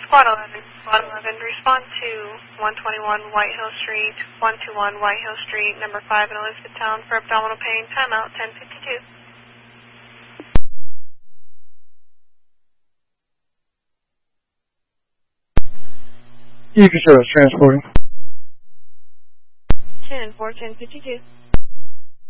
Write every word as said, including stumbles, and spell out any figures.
Squad eleven, Squad eleven, respond to one twenty-one White Hill Street, one twenty-one White Hill Street, number five in Elizabethtown for abdominal pain, timeout ten fifty-two. You can show us transporting. ten four, ten fifty-two.